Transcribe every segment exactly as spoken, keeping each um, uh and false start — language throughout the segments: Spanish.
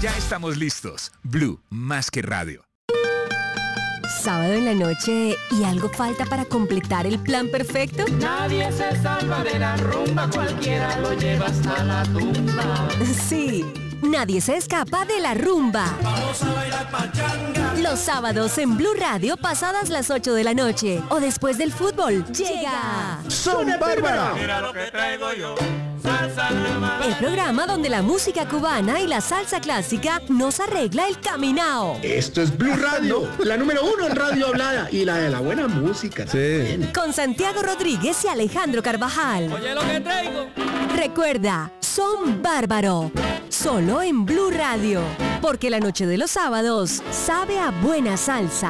Ya estamos listos. Blue, más que radio. Sábado en la noche y algo falta para completar el plan perfecto. Nadie se salva de la rumba, cualquiera lo lleva hasta la tumba. Sí, nadie se escapa de la rumba. Vamos a bailar pachanga. Los sábados en Blue Radio pasadas las ocho de la noche o después del fútbol llega Son Bárbara. Mira lo que traigo yo. Salsa nada. el programa donde la música cubana y la salsa clásica nos arregla el caminao. Esto es Blue Radio, la número uno en radio hablada y la de la buena música. Sí. Con Santiago Rodríguez y Alejandro Carvajal. Oye lo que traigo. Recuerda, Son Bárbaro. Solo en Blue Radio. Porque la noche de los sábados sabe a buena salsa.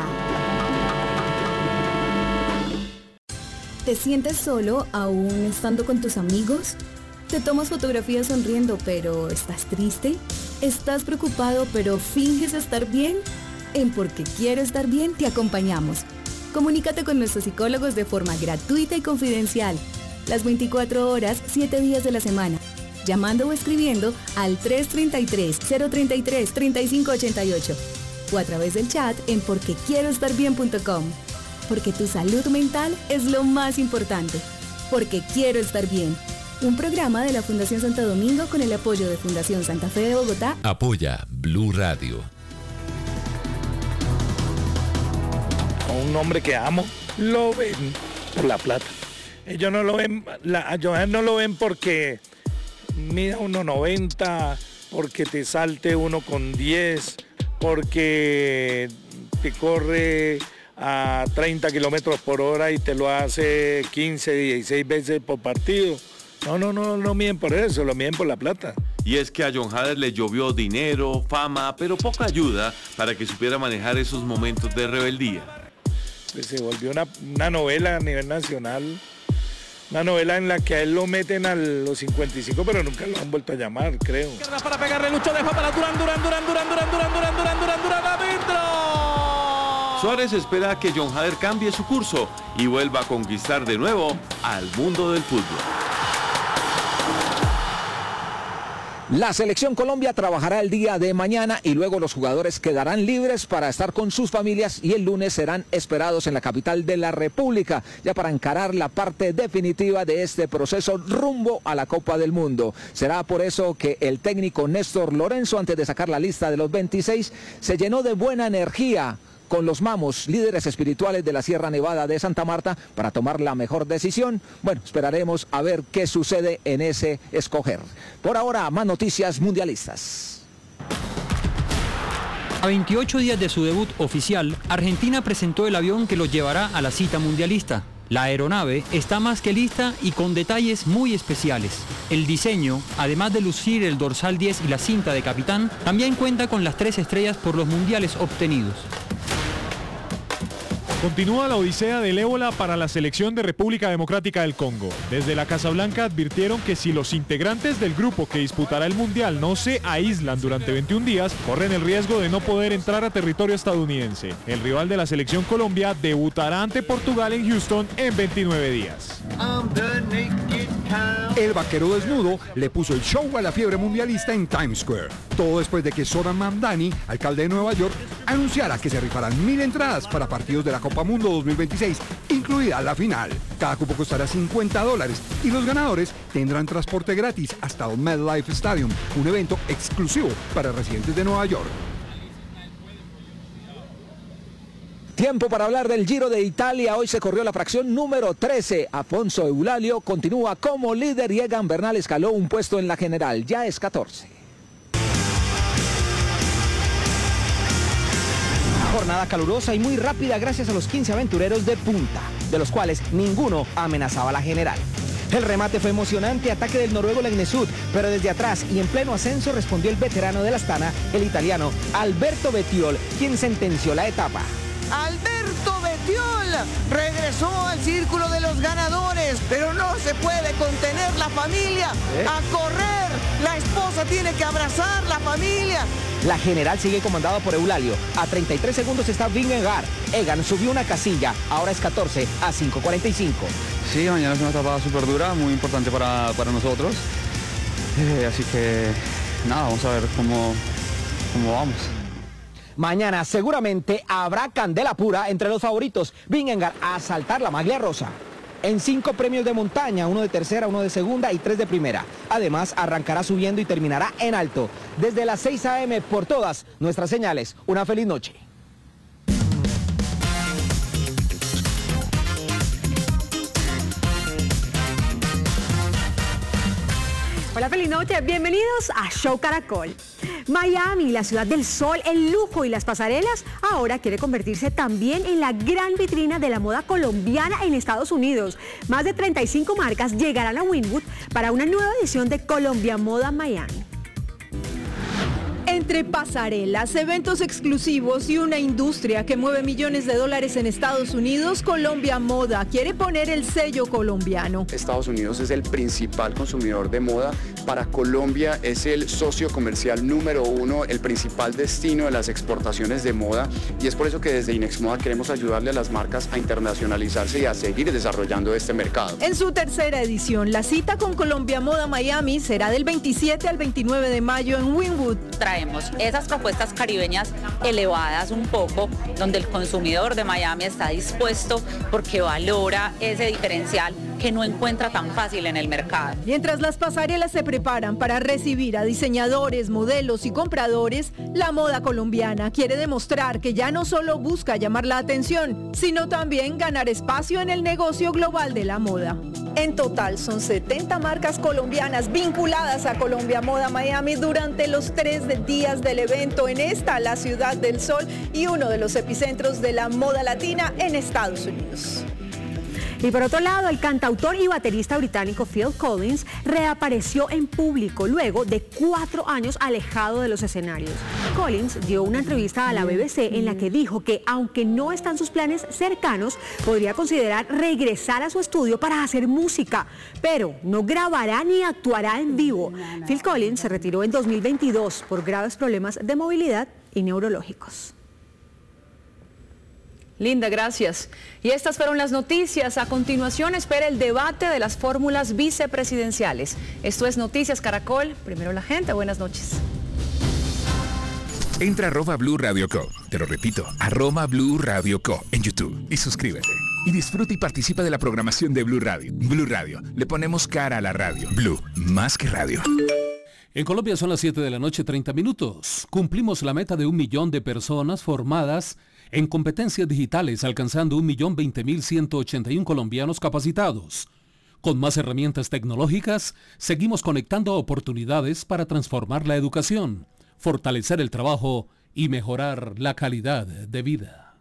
¿Te sientes solo aún estando con tus amigos? ¿Te tomas fotografías sonriendo pero estás triste? ¿Estás preocupado pero finges estar bien? En Porque Quiero Estar Bien te acompañamos. Comunícate con nuestros psicólogos de forma gratuita y confidencial. Las veinticuatro horas, siete días de la semana. Llamando o escribiendo al tres tres tres, cero tres tres, tres cinco ocho ocho o a través del chat en porque quiero estar bien punto com. Porque tu salud mental es lo más importante. Porque Quiero Estar Bien. Un programa de la Fundación Santo Domingo con el apoyo de Fundación Santa Fe de Bogotá. Apoya Blue Radio. Un hombre que amo, lo ven por la plata. Ellos no lo ven, la, a Johan no lo ven porque mida uno noventa, porque te salte uno con diez, porque te corre a treinta kilómetros por hora y te lo hace quince, dieciséis veces por partido. No, no, no, no miden por eso, lo miden por la plata. Y es que a John Hader le llovió dinero, fama, pero poca ayuda para que supiera manejar esos momentos de rebeldía. Pues se volvió una, una novela a nivel nacional, una novela en la que a él lo meten a los cincuenta y cinco, pero nunca lo han vuelto a llamar, creo. Para pegarle Lucho, deja para Durán, Durán, Durán, Durán, Durán, Durán, Durán, Durán, Durán, Durán, adentro. Suárez espera que John Hader cambie su curso y vuelva a conquistar de nuevo al mundo del fútbol. La Selección Colombia trabajará el día de mañana y luego los jugadores quedarán libres para estar con sus familias y el lunes serán esperados en la capital de la República, ya para encarar la parte definitiva de este proceso rumbo a la Copa del Mundo. Será por eso que el técnico Néstor Lorenzo, antes de sacar la lista de los veintiséis, se llenó de buena energía con los mamos, líderes espirituales de la Sierra Nevada de Santa Marta, para tomar la mejor decisión. Bueno, esperaremos a ver qué sucede en ese escoger. Por ahora, más noticias mundialistas. A veintiocho días de su debut oficial, Argentina presentó el avión que los llevará a la cita mundialista. La aeronave está más que lista y con detalles muy especiales. El diseño, además de lucir el dorsal diez y la cinta de capitán, también cuenta con las tres estrellas por los mundiales obtenidos. Continúa la odisea del ébola para la selección de República Democrática del Congo. Desde la Casa Blanca advirtieron que si los integrantes del grupo que disputará el Mundial no se aíslan durante veintiún días, corren el riesgo de no poder entrar a territorio estadounidense. El rival de la selección Colombia debutará ante Portugal en Houston en veintinueve días. El vaquero desnudo le puso el show a la fiebre mundialista en Times Square. Todo después de que Zoran Mamdani, alcalde de Nueva York, anunciara que se rifarán mil entradas para partidos de la Copa Mundo dos mil veintiséis, incluida la final. Cada cupo costará cincuenta dólares y los ganadores tendrán transporte gratis hasta el MetLife Stadium, un evento exclusivo para residentes de Nueva York. Tiempo para hablar del Giro de Italia. Hoy se corrió la fracción número trece. Afonso Eulalio continúa como líder y Egan Bernal escaló un puesto en la general. Ya es catorce. Jornada calurosa y muy rápida gracias a los quince aventureros de punta, de los cuales ninguno amenazaba a la general. El remate fue emocionante, ataque del noruego Legnesud, pero desde atrás y en pleno ascenso respondió el veterano de la Astana, el italiano Alberto Bettiol, quien sentenció la etapa. Alberto Bettiol regresó al círculo de los ganadores, pero no se puede contener la familia. ¿Eh? A correr, la esposa tiene que abrazar la familia. La general sigue comandada por Eulalio. A treinta y tres segundos está Vingegaard. Egan subió una casilla, ahora es catorce a cinco cuarenta y cinco. Sí, mañana es una etapa súper dura, muy importante para, para nosotros. Eh, así que nada, vamos a ver cómo, cómo vamos. Mañana seguramente habrá candela pura entre los favoritos. Vingegaard a saltar la maglia rosa. En cinco premios de montaña, uno de tercera, uno de segunda y tres de primera. Además, arrancará subiendo y terminará en alto. Desde las seis a eme por todas nuestras señales. Una feliz noche. Hola, feliz noche. Bienvenidos a Show Caracol. Miami, la ciudad del sol, el lujo y las pasarelas, ahora quiere convertirse también en la gran vitrina de la moda colombiana en Estados Unidos. Más de treinta y cinco marcas llegarán a Wynwood para una nueva edición de Colombia Moda Miami. Entre pasarelas, eventos exclusivos y una industria que mueve millones de dólares en Estados Unidos, Colombia Moda quiere poner el sello colombiano. Estados Unidos es el principal consumidor de moda. Para Colombia es el socio comercial número uno, el principal destino de las exportaciones de moda, y es por eso que desde Inexmoda queremos ayudarle a las marcas a internacionalizarse y a seguir desarrollando este mercado. En su tercera edición, la cita con Colombia Moda Miami será del veintisiete al veintinueve de mayo en Wynwood. Traemos esas propuestas caribeñas elevadas un poco, donde el consumidor de Miami está dispuesto porque valora ese diferencial que no encuentra tan fácil en el mercado. Mientras las pasarelas se preparan para recibir a diseñadores, modelos y compradores, la moda colombiana quiere demostrar que ya no solo busca llamar la atención, sino también ganar espacio en el negocio global de la moda. En total son setenta marcas colombianas vinculadas a Colombia Moda Miami durante los tres días del evento en esta, la ciudad del sol y uno de los epicentros de la moda latina en Estados Unidos. Y por otro lado, el cantautor y baterista británico Phil Collins reapareció en público luego de cuatro años alejado de los escenarios. Collins dio una entrevista a la B B C en la que dijo que, aunque no están sus planes cercanos, podría considerar regresar a su estudio para hacer música, pero no grabará ni actuará en vivo. Phil Collins se retiró en dos mil veintidós por graves problemas de movilidad y neurológicos. Linda, gracias. Y estas fueron las noticias. A continuación, espera el debate de las fórmulas vicepresidenciales. Esto es Noticias Caracol. Primero la gente. Buenas noches. Entra a arroba Blue Radio Co. Te lo repito, arroba Blue Radio Co. en YouTube y suscríbete. Y disfruta y participa de la programación de Blue Radio. Blue Radio, le ponemos cara a la radio. Blue, más que radio. En Colombia son las siete de la noche, treinta minutos. Cumplimos la meta de un millón de personas formadas en competencias digitales, alcanzando un millón veinte mil ciento ochenta y uno colombianos capacitados. Con más herramientas tecnológicas, seguimos conectando oportunidades para transformar la educación, fortalecer el trabajo y mejorar la calidad de vida.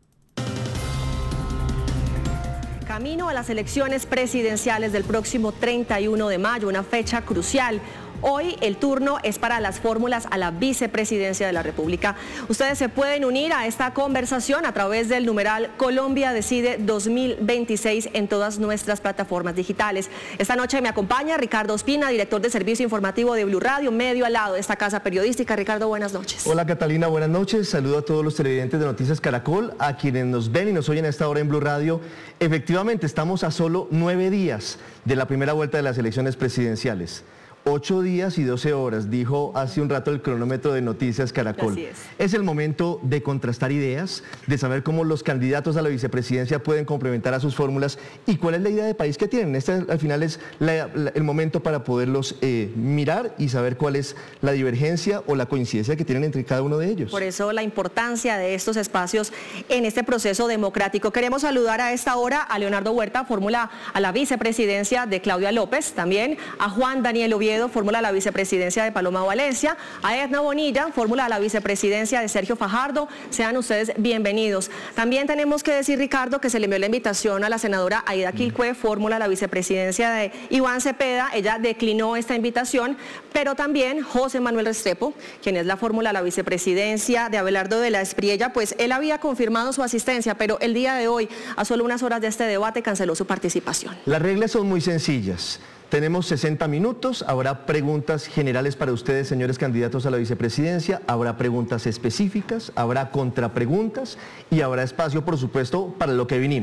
Camino a las elecciones presidenciales del próximo treinta y uno de mayo, una fecha crucial. Hoy el turno es para las fórmulas a la vicepresidencia de la República. Ustedes se pueden unir a esta conversación a través del numeral Colombia Decide dos mil veintiséis en todas nuestras plataformas digitales. Esta noche me acompaña Ricardo Ospina, director de Servicio Informativo de Blue Radio, medio al lado de esta casa periodística. Ricardo, buenas noches. Hola Catalina, buenas noches. Saludo a todos los televidentes de Noticias Caracol, a quienes nos ven y nos oyen a esta hora en Blue Radio. Efectivamente, estamos a solo nueve días de la primera vuelta de las elecciones presidenciales. Ocho días y doce horas, dijo hace un rato el cronómetro de Noticias Caracol. Así es. Es el momento de contrastar ideas, de saber cómo los candidatos a la vicepresidencia pueden complementar a sus fórmulas y cuál es la idea de país que tienen. Este al final es la, la, el momento para poderlos eh, mirar y saber cuál es la divergencia o la coincidencia que tienen entre cada uno de ellos. Por eso la importancia de estos espacios en este proceso democrático. Queremos saludar a esta hora a Leonardo Huerta, fórmula a la vicepresidencia de Claudia López, también a Juan Daniel Oviedo, fórmula a la vicepresidencia de Paloma Valencia, a Edna Bonilla, fórmula a la vicepresidencia de Sergio Fajardo. Sean ustedes bienvenidos. También tenemos que decir, Ricardo, que se le envió la invitación a la senadora Aida Quilcue, fórmula a la vicepresidencia de Iván Cepeda. Ella declinó esta invitación, pero también José Manuel Restrepo, quien es la fórmula a la vicepresidencia de Abelardo de la Espriella, pues él había confirmado su asistencia, pero el día de hoy, a solo unas horas de este debate, canceló su participación. Las reglas son muy sencillas. Tenemos sesenta minutos, habrá preguntas generales para ustedes, señores candidatos a la vicepresidencia, habrá preguntas específicas, habrá contrapreguntas y habrá espacio, por supuesto, para lo que vinimos,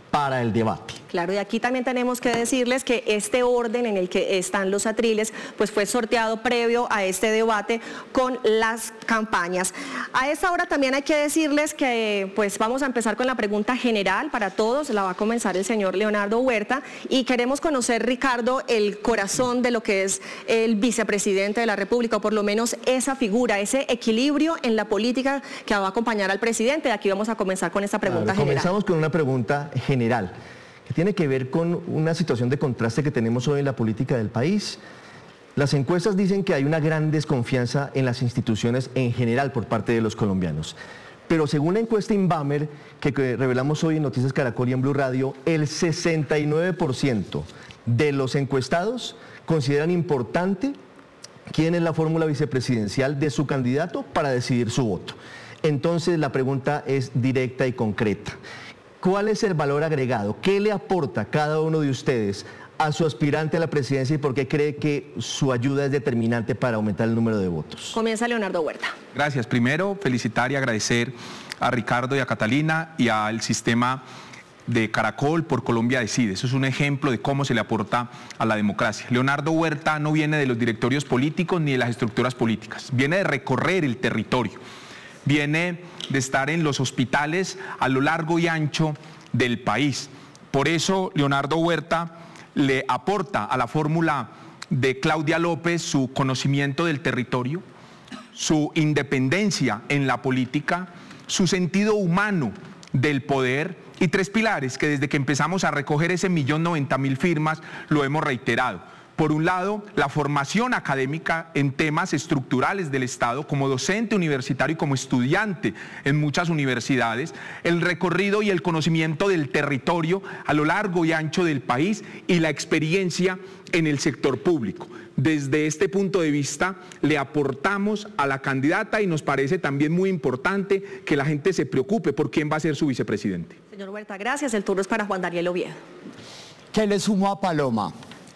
para el debate. Claro, y aquí también tenemos que decirles que este orden en el que están los atriles, pues fue sorteado previo a este debate con las campañas. A esta hora también hay que decirles que pues vamos a empezar con la pregunta general para todos, la va a comenzar el señor Leonardo Huerta, y queremos conocer, Ricardo, el corazón de lo que es el vicepresidente de la República, o por lo menos esa figura, ese equilibrio en la política que va a acompañar al presidente. Aquí vamos a comenzar con esta pregunta Claro, general. comenzamos con una pregunta general, que tiene que ver con una situación de contraste que tenemos hoy en la política del país. Las encuestas dicen que hay una gran desconfianza en las instituciones en general por parte de los colombianos. Pero según la encuesta Inbamer que revelamos hoy en Noticias Caracol y en Blue Radio, el sesenta y nueve por ciento de los encuestados consideran importante quién es la fórmula vicepresidencial de su candidato para decidir su voto. Entonces la pregunta es directa y concreta. ¿Cuál es el valor agregado? ¿Qué le aporta cada uno de ustedes a su aspirante a la presidencia y por qué cree que su ayuda es determinante para aumentar el número de votos? Comienza Leonardo Huerta. Gracias. Primero, felicitar y agradecer a Ricardo y a Catalina y al sistema de Caracol por Colombia Decide. Eso es un ejemplo de cómo se le aporta a la democracia. Leonardo Huerta no viene de los directorios políticos ni de las estructuras políticas. Viene de recorrer el territorio. Viene de estar en los hospitales a lo largo y ancho del país. Por eso Leonardo Huerta le aporta a la fórmula de Claudia López su conocimiento del territorio, su independencia en la política, su sentido humano del poder y tres pilares que desde que empezamos a recoger ese millón noventa mil firmas lo hemos reiterado. Por un lado, la formación académica en temas estructurales del Estado, como docente universitario y como estudiante en muchas universidades, el recorrido y el conocimiento del territorio a lo largo y ancho del país y la experiencia en el sector público. Desde este punto de vista, le aportamos a la candidata y nos parece también muy importante que la gente se preocupe por quién va a ser su vicepresidente. Señor Huerta, gracias. El turno es para Juan Daniel Oviedo. ¿Qué le sumo a Paloma?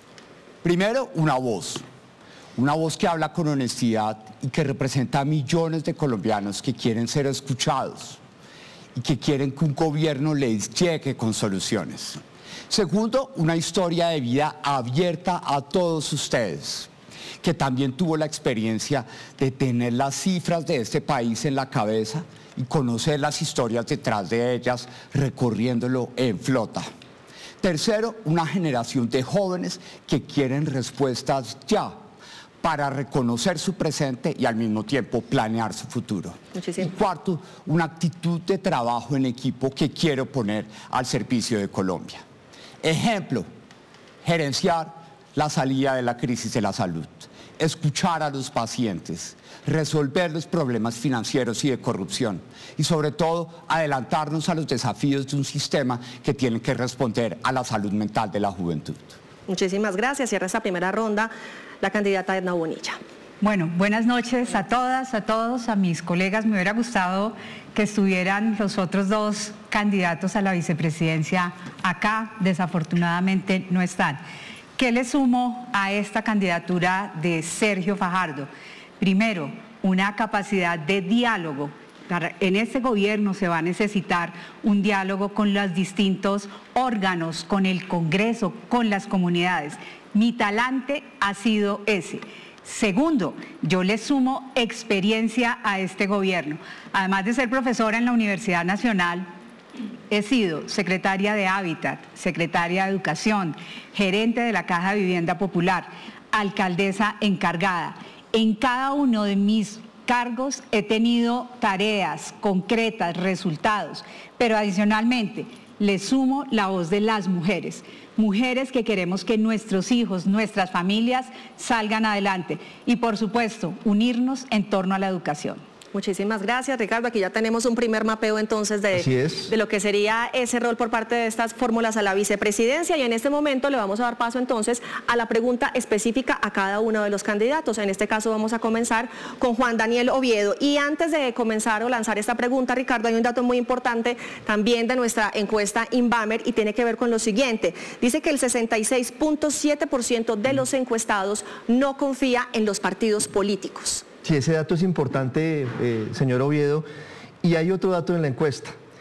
Primero, una voz, una voz que habla con honestidad y que representa a millones de colombianos que quieren ser escuchados y que quieren que un gobierno les llegue con soluciones. Segundo, una historia de vida abierta a todos ustedes, que también tuvo la experiencia de tener las cifras de este país en la cabeza y conocer las historias detrás de ellas recorriéndolo en flota. Tercero, una generación de jóvenes que quieren respuestas ya para reconocer su presente y al mismo tiempo planear su futuro. Muchísimo. Y cuarto, una actitud de trabajo en equipo que quiero poner al servicio de Colombia. Ejemplo, gerenciar la salida de la crisis de la salud, escuchar a los pacientes, resolver los problemas financieros y de corrupción y sobre todo adelantarnos a los desafíos de un sistema que tiene que responder a la salud mental de la juventud. Muchísimas gracias. Cierra esta primera ronda la candidata Edna Bonilla. Bueno, buenas noches a todas, a todos, a mis colegas. Me hubiera gustado que estuvieran los otros dos candidatos a la vicepresidencia acá. Desafortunadamente no están. ¿Qué le sumo a esta candidatura de Sergio Fajardo? Primero, una capacidad de diálogo. En este gobierno se va a necesitar un diálogo con los distintos órganos, con el Congreso, con las comunidades. Mi talante ha sido ese. Segundo, yo le sumo experiencia a este gobierno. Además de ser profesora en la Universidad Nacional, he sido secretaria de Hábitat, secretaria de Educación, gerente de la Caja de Vivienda Popular, alcaldesa encargada. En cada uno de mis cargos he tenido tareas concretas, resultados, pero adicionalmente le sumo la voz de las mujeres. Mujeres que queremos que nuestros hijos, nuestras familias salgan adelante y por supuesto unirnos en torno a la educación. Muchísimas gracias, Ricardo. Aquí ya tenemos un primer mapeo entonces de, de lo que sería ese rol por parte de estas fórmulas a la vicepresidencia y en este momento le vamos a dar paso entonces a la pregunta específica a cada uno de los candidatos. En este caso vamos a comenzar con Juan Daniel Oviedo y antes de comenzar o lanzar esta pregunta, Ricardo, hay un dato muy importante también de nuestra encuesta Inbamer y tiene que ver con lo siguiente. Dice que el sesenta y seis punto siete por ciento de los encuestados no confía en los partidos políticos. Sí, ese dato es importante, eh, señor Oviedo. Y hay otro dato en la encuesta.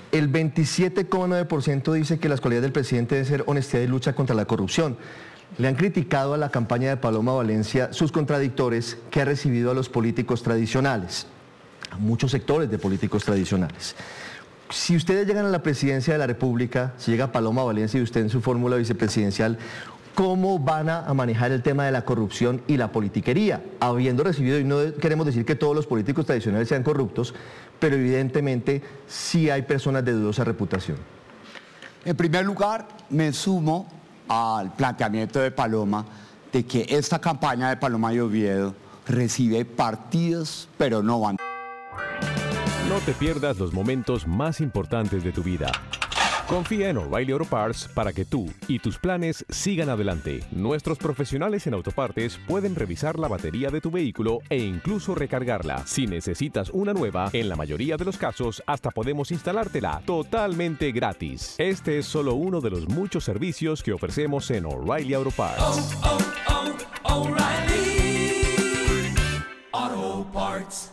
El veintisiete coma nueve por ciento dice que las cualidades del presidente deben ser honestidad y lucha contra la corrupción. Le han criticado a la campaña de Paloma Valencia sus contradictores que ha recibido a los políticos tradicionales, a muchos sectores de políticos tradicionales. Si ustedes llegan a la presidencia de la República, si llega Paloma Valencia y usted en su fórmula vicepresidencial, ¿cómo van a manejar el tema de la corrupción y la politiquería? Habiendo recibido, y no queremos decir que todos los políticos tradicionales sean corruptos, pero evidentemente sí hay personas de dudosa reputación. En primer lugar, me sumo al planteamiento de Paloma de que esta campaña de Paloma y Oviedo recibe partidos, pero no van. No te pierdas los momentos más importantes de tu vida. Confía en O'Reilly Auto Parts para que tú y tus planes sigan adelante. Nuestros profesionales en autopartes pueden revisar la batería de tu vehículo e incluso recargarla. Si necesitas una nueva, en la mayoría de los casos hasta podemos instalártela totalmente gratis. Este es solo uno de los muchos servicios que ofrecemos en O'Reilly Auto Parts. Oh, oh, oh, O'Reilly Auto Parts.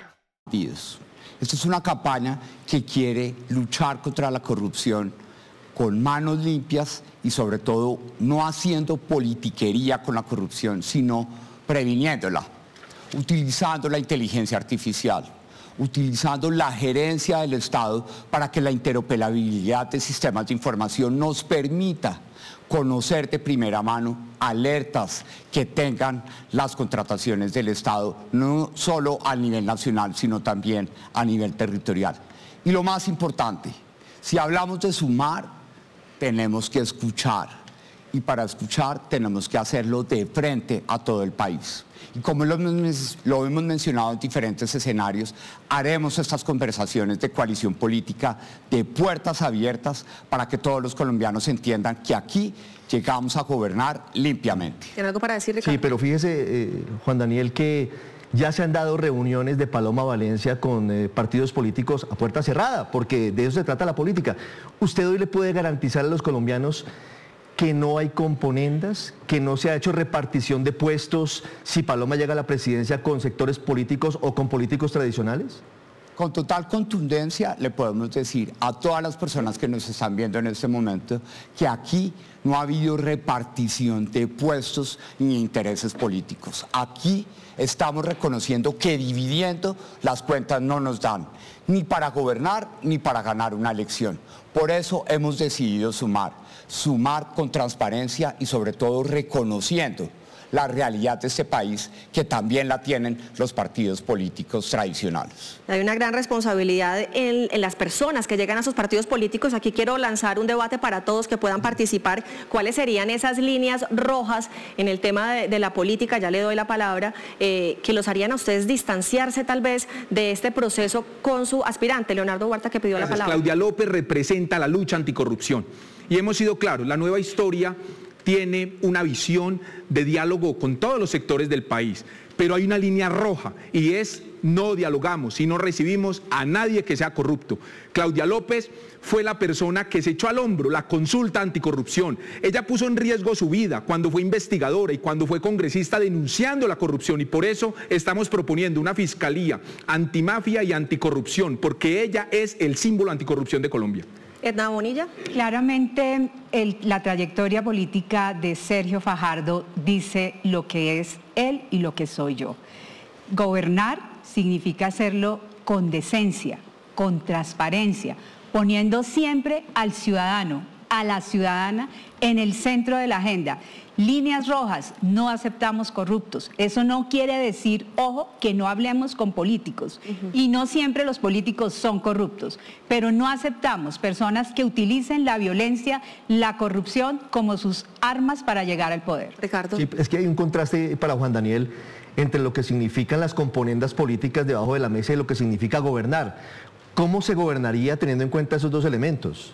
Esta es una campaña que quiere luchar contra la corrupción con manos limpias y sobre todo no haciendo politiquería con la corrupción, sino previniéndola, utilizando la inteligencia artificial, utilizando la gerencia del Estado para que la interoperabilidad de sistemas de información nos permita conocer de primera mano alertas que tengan las contrataciones del Estado, no solo a nivel nacional, sino también a nivel territorial. Y lo más importante, si hablamos de sumar, tenemos que escuchar. Y para escuchar tenemos que hacerlo de frente a todo el país. Y como lo hemos, lo hemos mencionado en diferentes escenarios, haremos estas conversaciones de coalición política de puertas abiertas para que todos los colombianos entiendan que aquí llegamos a gobernar limpiamente. ¿Tiene algo para decir, Ricardo? Sí, pero fíjese, eh, Juan Daniel, que ya se han dado reuniones de Paloma Valencia con eh, partidos políticos a puerta cerrada, porque de eso se trata la política. ¿Usted hoy le puede garantizar a los colombianos que no hay componendas, que no se ha hecho repartición de puestos si Paloma llega a la presidencia con sectores políticos o con políticos tradicionales? Con total contundencia le podemos decir a todas las personas que nos están viendo en este momento que aquí no ha habido repartición de puestos ni intereses políticos. Aquí estamos reconociendo que dividiendo las cuentas no nos dan, ni para gobernar ni para ganar una elección. Por eso hemos decidido sumar, sumar con transparencia y sobre todo reconociendo la realidad de este país que también la tienen los partidos políticos tradicionales. Hay una gran responsabilidad en, en las personas que llegan a sus partidos políticos. Aquí quiero lanzar un debate para todos que puedan participar. ¿Cuáles serían esas líneas rojas en el tema de, de la política? Ya le doy la palabra, eh, que los harían a ustedes distanciarse tal vez de este proceso con su aspirante, Leonardo Huerta, que pidió Gracias. la palabra. Claudia López representa la lucha anticorrupción y hemos sido claros, la nueva historia tiene una visión de diálogo con todos los sectores del país, pero hay una línea roja y es no dialogamos y no recibimos a nadie que sea corrupto. Claudia López fue la persona que se echó al hombro la consulta anticorrupción. Ella puso en riesgo su vida cuando fue investigadora y cuando fue congresista denunciando la corrupción y por eso estamos proponiendo una fiscalía antimafia y anticorrupción, porque ella es el símbolo anticorrupción de Colombia. Edna Bonilla. Claramente el, la trayectoria política de Sergio Fajardo dice lo que es él y lo que soy yo. Gobernar significa hacerlo con decencia, con transparencia, poniendo siempre al ciudadano, a la ciudadana en el centro de la agenda. Líneas rojas, no aceptamos corruptos. Eso no quiere decir, ojo, que no hablemos con políticos. Uh-huh. Y no siempre los políticos son corruptos, pero no aceptamos personas que utilicen la violencia, la corrupción como sus armas para llegar al poder. Ricardo. Sí, es que hay un contraste para Juan Daniel entre lo que significan las componendas políticas debajo de la mesa y lo que significa gobernar. ¿Cómo se gobernaría teniendo en cuenta esos dos elementos?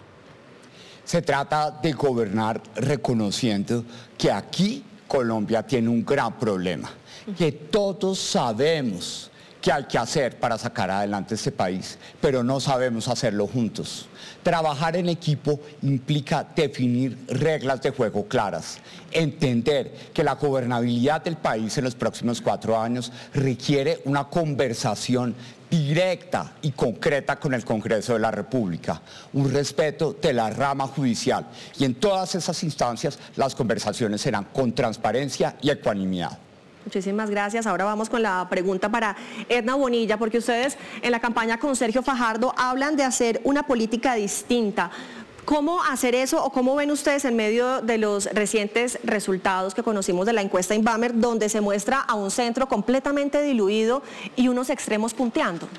Se trata de gobernar reconociendo que aquí Colombia tiene un gran problema, que todos sabemos qué hay que hacer para sacar adelante este país, pero no sabemos hacerlo juntos. Trabajar en equipo implica definir reglas de juego claras, entender que la gobernabilidad del país en los próximos cuatro años requiere una conversación directa y concreta con el Congreso de la República, un respeto de la rama judicial, y en todas esas instancias las conversaciones serán con transparencia y ecuanimidad. Muchísimas gracias. Ahora vamos con la pregunta para Edna Bonilla, porque ustedes en la campaña con Sergio Fajardo hablan de hacer una política distinta. ¿Cómo hacer eso o cómo ven ustedes en medio de los recientes resultados que conocimos de la encuesta Inbamer, donde se muestra a un centro completamente diluido y unos extremos punteando?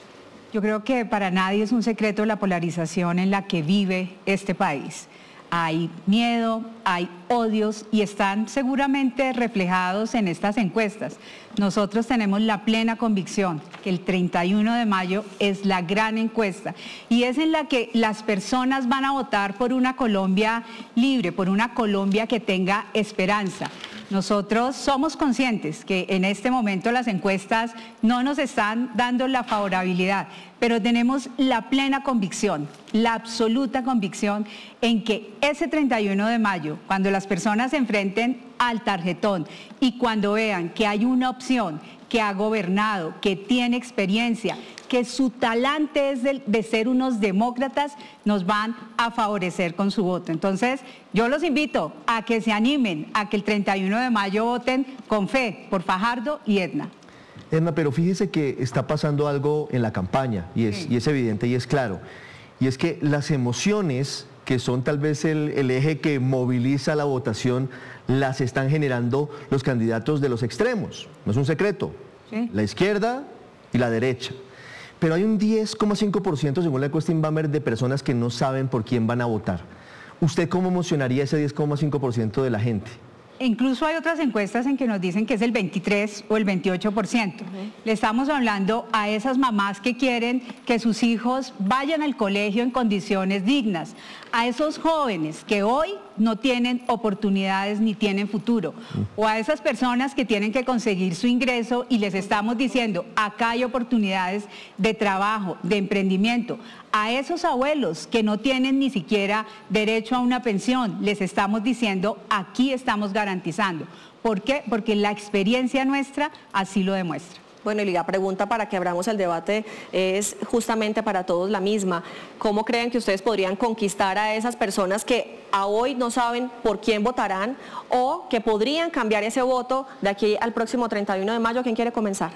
Yo creo que para nadie es un secreto la polarización en la que vive este país. Hay miedo, hay odios y están seguramente reflejados en estas encuestas. Nosotros tenemos la plena convicción que el treinta y uno de mayo es la gran encuesta y es en la que las personas van a votar por una Colombia libre, por una Colombia que tenga esperanza. Nosotros somos conscientes que en este momento las encuestas no nos están dando la favorabilidad, pero tenemos la plena convicción, la absoluta convicción en que ese treinta y uno de mayo, cuando las personas se enfrenten al tarjetón y cuando vean que hay una opción que ha gobernado, que tiene experiencia, que su talante es de, de ser unos demócratas, nos van a favorecer con su voto. Entonces, yo los invito a que se animen, a que el treinta y uno de mayo voten con fe por Fajardo y Edna. Edna, pero fíjese que está pasando algo en la campaña y es, sí. y es evidente y es claro. Y es que las emociones, que son tal vez el, el eje que moviliza la votación, las están generando los candidatos de los extremos. No es un secreto. Sí. La izquierda y la derecha. Pero hay un diez coma cinco por ciento, según la encuesta Inbamer, de personas que no saben por quién van a votar. ¿Usted cómo emocionaría ese diez coma cinco por ciento de la gente? Incluso hay otras encuestas en que nos dicen que es el veintitrés o el veintiocho por ciento. Uh-huh. Le estamos hablando a esas mamás que quieren que sus hijos vayan al colegio en condiciones dignas, a esos jóvenes que hoy no tienen oportunidades ni tienen futuro, uh-huh. o a esas personas que tienen que conseguir su ingreso y les estamos diciendo, acá hay oportunidades de trabajo, de emprendimiento. A esos abuelos que no tienen ni siquiera derecho a una pensión, les estamos diciendo, aquí estamos garantizando. ¿Por qué? Porque la experiencia nuestra así lo demuestra. Bueno, y la pregunta para que abramos el debate es justamente para todos la misma. ¿Cómo creen que ustedes podrían conquistar a esas personas que a hoy no saben por quién votarán o que podrían cambiar ese voto de aquí al próximo treinta y uno de mayo? ¿Quién quiere comenzar?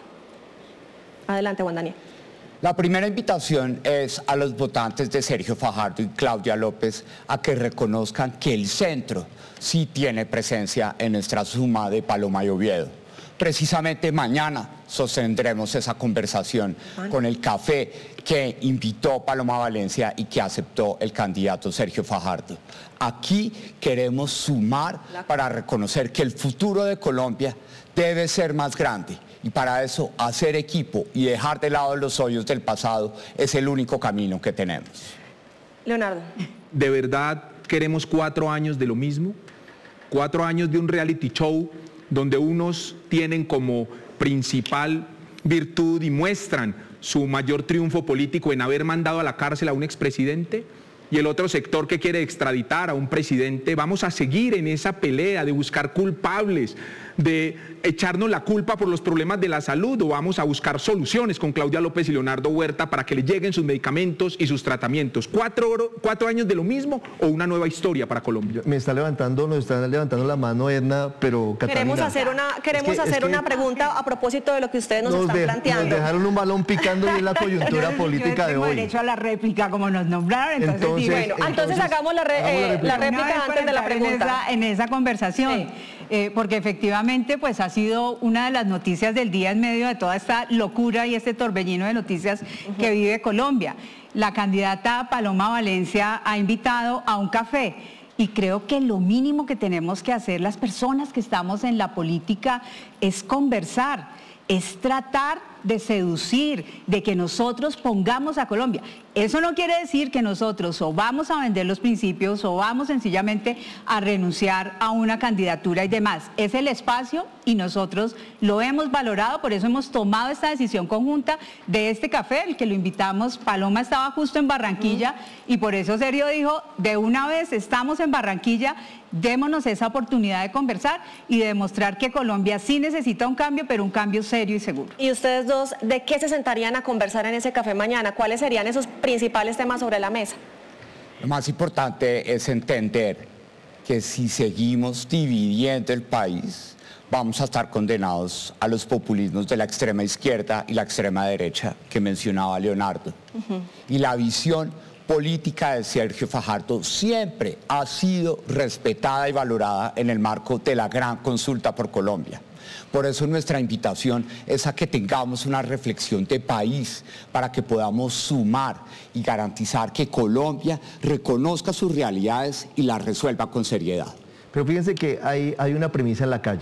Adelante, Juan Daniel. La primera invitación es a los votantes de Sergio Fajardo y Claudia López a que reconozcan que el centro sí tiene presencia en nuestra suma de Paloma y Oviedo. Precisamente mañana sostendremos esa conversación con el café que invitó Paloma Valencia y que aceptó el candidato Sergio Fajardo. Aquí queremos sumar para reconocer que el futuro de Colombia debe ser más grande. Y para eso, hacer equipo y dejar de lado los odios del pasado es el único camino que tenemos. Leonardo. ¿De verdad queremos cuatro años de lo mismo? Cuatro años de un reality show donde unos tienen como principal virtud y muestran su mayor triunfo político en haber mandado a la cárcel a un expresidente, y el otro sector que quiere extraditar a un presidente. Vamos a seguir en esa pelea de buscar culpables, de echarnos la culpa por los problemas de la salud, o vamos a buscar soluciones con Claudia López y Leonardo Huerta para que les lleguen sus medicamentos y sus tratamientos? ¿Cuatro, cuatro años de lo mismo o una nueva historia para Colombia? Me está levantando, nos está levantando la mano Edna, pero Catalina, Queremos hacer una, queremos es que, hacer es una pregunta a propósito de lo que ustedes nos, nos están de, planteando. Nos dejaron un balón picando y en la coyuntura política de hoy. Yo derecho a la réplica como nos nombraron, entonces, entonces Bueno, entonces, entonces hagamos la, re, hagamos la réplica, eh, la réplica no, antes de la pregunta. En esa, en esa conversación, sí. eh, porque efectivamente pues ha sido una de las noticias del día en medio de toda esta locura y este torbellino de noticias uh-huh. que vive Colombia. La candidata Paloma Valencia ha invitado a un café. Y creo que lo mínimo que tenemos que hacer las personas que estamos en la política es conversar, es tratar de seducir, de que nosotros pongamos a Colombia. Eso no quiere decir que nosotros o vamos a vender los principios o vamos sencillamente a renunciar a una candidatura y demás. Es el espacio y nosotros lo hemos valorado, por eso hemos tomado esta decisión conjunta de este café, el que lo invitamos. Paloma estaba justo en Barranquilla uh-huh. y por eso Sergio dijo, de una vez estamos en Barranquilla, démonos esa oportunidad de conversar y de demostrar que Colombia sí necesita un cambio, pero un cambio serio y seguro. ¿Y ustedes dos de qué se sentarían a conversar en ese café mañana? ¿Cuáles serían esos principales temas sobre la mesa? Lo más importante es entender que si seguimos dividiendo el país, vamos a estar condenados a los populismos de la extrema izquierda y la extrema derecha que mencionaba Leonardo. Uh-huh. Y la visión política de Sergio Fajardo siempre ha sido respetada y valorada en el marco de la gran consulta por Colombia. Por eso nuestra invitación es a que tengamos una reflexión de país para que podamos sumar y garantizar que Colombia reconozca sus realidades y las resuelva con seriedad. Pero fíjense que hay, hay una premisa en la calle.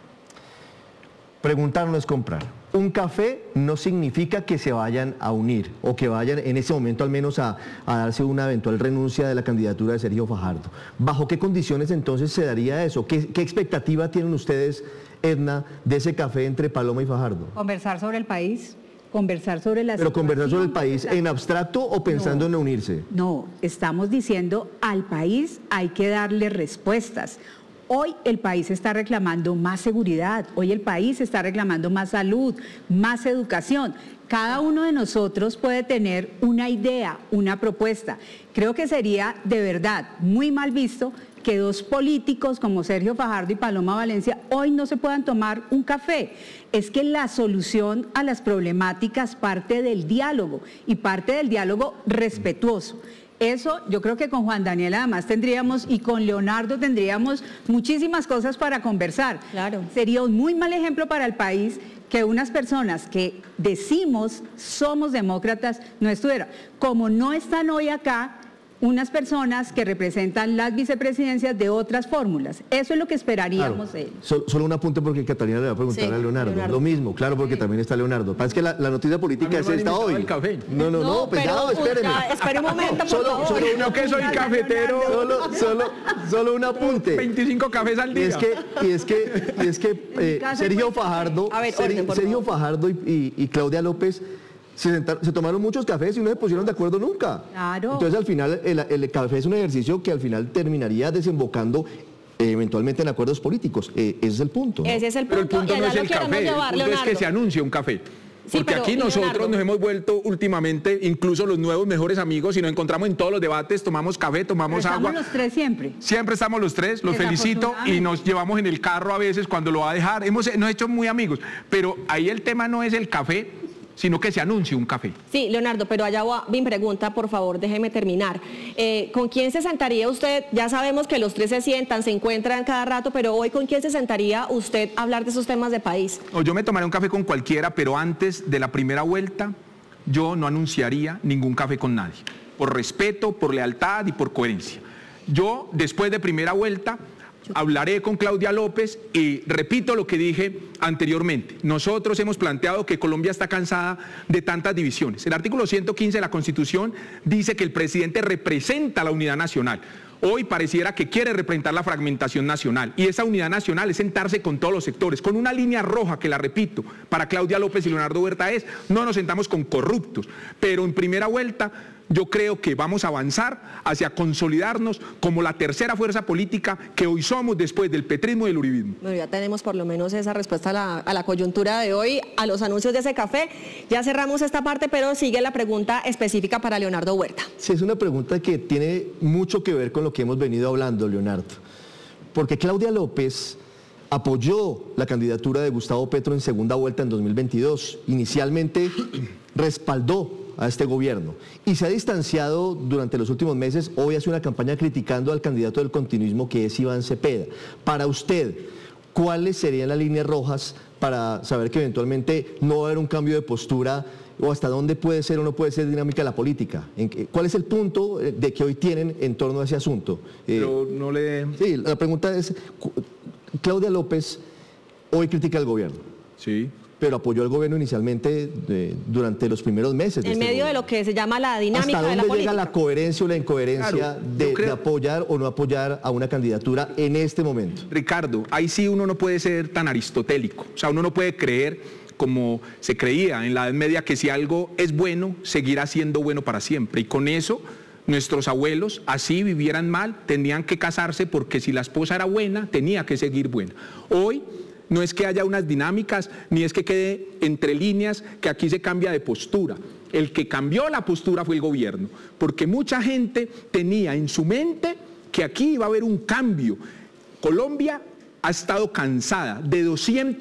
Preguntar no es comprar. Un café no significa que se vayan a unir o que vayan en ese momento al menos a, a darse una eventual renuncia de la candidatura de Sergio Fajardo. ¿Bajo qué condiciones entonces se daría eso? ¿Qué, qué expectativa tienen ustedes, Edna, de ese café entre Paloma y Fajardo? Conversar sobre el país, conversar sobre la Pero conversar sobre el país en abstracto o pensando no, en unirse. No, estamos diciendo al país hay que darle respuestas. Hoy el país está reclamando más seguridad, hoy el país está reclamando más salud, más educación. Cada uno de nosotros puede tener una idea, una propuesta. Creo que sería de verdad muy mal visto que dos políticos como Sergio Fajardo y Paloma Valencia hoy no se puedan tomar un café. Es que la solución a las problemáticas parte del diálogo y parte del diálogo respetuoso. Eso yo creo que con Juan Daniel además tendríamos y con Leonardo tendríamos muchísimas cosas para conversar. Claro. Sería un muy mal ejemplo para el país que unas personas que decimos somos demócratas no estuvieran. Como no están hoy acá unas personas que representan las vicepresidencias de otras fórmulas. Eso es lo que esperaríamos claro. de ellos. Solo, solo un apunte porque Catalina le va a preguntar sí, a Leonardo. Leonardo. Lo mismo, claro, porque sí. también está Leonardo. Pasa que la, la noticia política es esta hoy. El café. No, no, no, no pesado, espéreme. Espere un momento, por solo, favor. Solo no que soy cafetero. Solo, solo, solo un apunte. veinticinco cafés al día. Y es que, y es que, y es que eh, Sergio Fajardo, a ver, Sergio, orden, Sergio Fajardo y, y, y Claudia López Se, sentaron, se tomaron muchos cafés y no se pusieron de acuerdo nunca. Claro. Entonces al final el, el café es un ejercicio que al final terminaría desembocando eh, eventualmente en acuerdos políticos. Eh, ese es el punto, ¿no? Ese es el punto. Pero el punto no es el café, llevar, el punto Leonardo. es que se anuncie un café. Sí, Porque aquí nosotros Leonardo. nos hemos vuelto últimamente, incluso los nuevos mejores amigos, y nos encontramos en todos los debates, tomamos café, tomamos Pero agua. Estamos los tres siempre. Siempre estamos los tres, los felicito y nos llevamos en el carro a veces cuando lo va a dejar. Hemos, nos hemos hecho muy amigos, pero ahí el tema no es el café, sino que se anuncie un café. Sí, Leonardo, pero allá va mi pregunta, por favor, déjeme terminar. Eh, ¿Con quién se sentaría usted? Ya sabemos que los tres se sientan, se encuentran cada rato, pero hoy, ¿con quién se sentaría usted a hablar de esos temas de país? O yo me tomaré un café con cualquiera, pero antes de la primera vuelta, yo no anunciaría ningún café con nadie, por respeto, por lealtad y por coherencia. Yo, después de primera vuelta, hablaré con Claudia López y repito lo que dije anteriormente. Nosotros hemos planteado que Colombia está cansada de tantas divisiones. El artículo ciento quince de la Constitución dice que el presidente representa la unidad nacional. Hoy pareciera que quiere representar la fragmentación nacional y esa unidad nacional es sentarse con todos los sectores, con una línea roja que la repito, para Claudia López y Leonardo Huerta es, no nos sentamos con corruptos, pero en primera vuelta yo creo que vamos a avanzar hacia consolidarnos como la tercera fuerza política que hoy somos después del petrismo y del uribismo. Bueno, ya tenemos por lo menos esa respuesta a la, a la coyuntura de hoy, a los anuncios de ese café. Ya cerramos esta parte, pero sigue la pregunta específica para Leonardo Huerta. Sí, es una pregunta que tiene mucho que ver con lo que hemos venido hablando, Leonardo. Porque Claudia López apoyó la candidatura de Gustavo Petro en segunda vuelta en dos mil veintidós. Inicialmente respaldó a este gobierno y se ha distanciado durante los últimos meses. Hoy hace una campaña criticando al candidato del continuismo, que es Iván Cepeda. Para usted, ¿cuáles serían las líneas rojas para saber que eventualmente no va a haber un cambio de postura o hasta dónde puede ser o no puede ser dinámica la política? ¿Cuál es el punto de que hoy tienen en torno a ese asunto? Pero no le... Sí, la pregunta es, Claudia López hoy critica al gobierno. Sí. pero apoyó al gobierno inicialmente de, durante los primeros meses. En este medio gobierno. de lo que se llama la dinámica ¿Hasta de la dónde política? llega la coherencia o la incoherencia Claro, de, creo... de apoyar o no apoyar a una candidatura en este momento? Ricardo, ahí sí uno no puede ser tan aristotélico, o sea, uno no puede creer como se creía en la Edad Media que si algo es bueno, seguirá siendo bueno para siempre, y con eso nuestros abuelos, así vivieran mal, tenían que casarse porque si la esposa era buena, tenía que seguir buena. Hoy no es que haya unas dinámicas, ni es que quede entre líneas que aquí se cambia de postura. El que cambió la postura fue el gobierno, porque mucha gente tenía en su mente que aquí iba a haber un cambio. Colombia ha estado cansada de doscientos